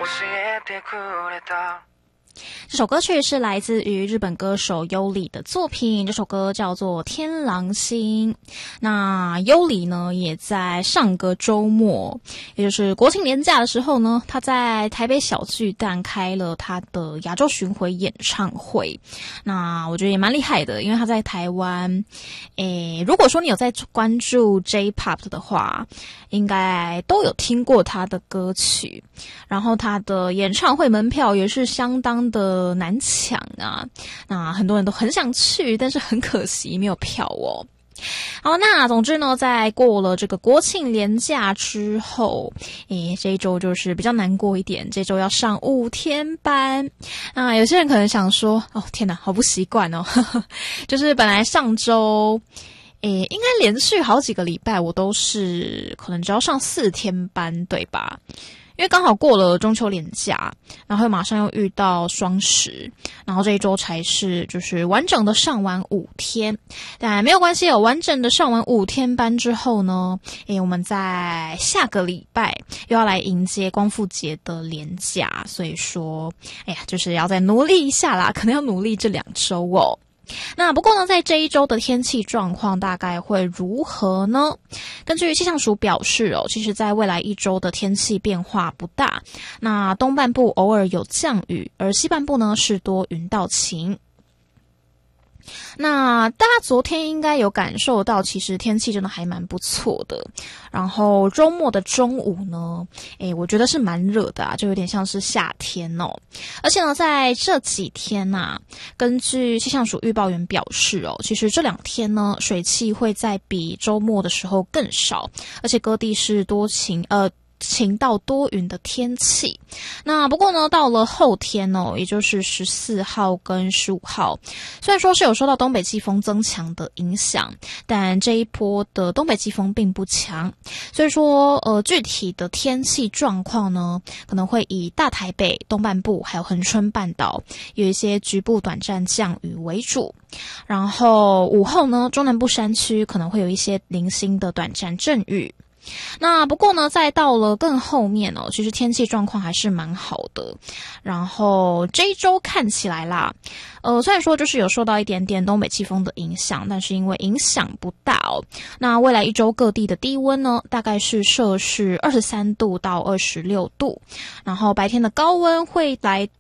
这首歌曲是来自于日本歌手优里的作品，这首歌叫做《天狼星》。那优里呢，也在上个周末，也就是国庆连假的时候呢，他在台北小巨蛋开了他的亚洲巡回演唱会。那我觉得也蛮厉害的，因为他在台湾，如果说你有在关注 J-Pop 的话，应该都有听过他的歌曲。然后他的演唱会门票也是相当的难抢啊，那很多人都很想去，但是很可惜没有票哦。好，那总之呢，在过了这个国庆连假之后，这一周就是比较难过一点，这周要上5天班。那有些人可能想说，哦天哪，好不习惯哦，就是本来上周应该连续好几个礼拜我都是可能只要上4天班，对吧？因为刚好过了中秋连假，然后马上又遇到双十，然后这一周才是就是完整的上完5天。但没有关系，有完整的上完5天班之后呢，我们在下个礼拜又要来迎接光复节的连假，所以说就是要再努力一下啦，可能要努力这2周哦。那不过呢，在这一周的天气状况大概会如何呢？根据气象署表示其实在未来1周的天气变化不大，那东半部偶尔有降雨，而西半部呢是多云到晴。那大家昨天应该有感受到，其实天气真的还蛮不错的。然后周末的中午呢，我觉得是蛮热的啊，就有点像是夏天哦。而且呢，在这几天根据气象署预报员表示其实这2天呢，水汽会再比周末的时候更少，而且各地是晴到多云的天气。那不过呢，到了后天也就是14号跟15号，虽然说是有受到东北季风增强的影响，但这一波的东北季风并不强，所以说具体的天气状况呢，可能会以大台北、东半部还有恒春半岛有一些局部短暂降雨为主。然后午后呢，中南部山区可能会有一些零星的短暂阵雨。那不过呢，再到了更后面其实天气状况还是蛮好的。然后这一周看起来啦，虽然说就是有受到一点点东北季风的影响，但是因为影响不大那未来1周各地的低温呢，大概是摄氏23度到26度，然后白天的高温会来